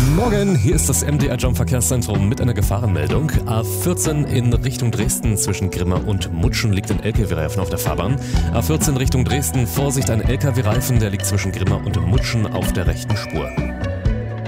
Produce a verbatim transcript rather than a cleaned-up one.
Morgen, hier ist das M D R Jump Verkehrszentrum mit einer Gefahrenmeldung. A vierzehn in Richtung Dresden zwischen Grimma und Mutschen liegt ein L K W-Reifen auf der Fahrbahn. A vierzehn Richtung Dresden, Vorsicht, ein L K W-Reifen, der liegt zwischen Grimma und Mutschen auf der rechten Spur.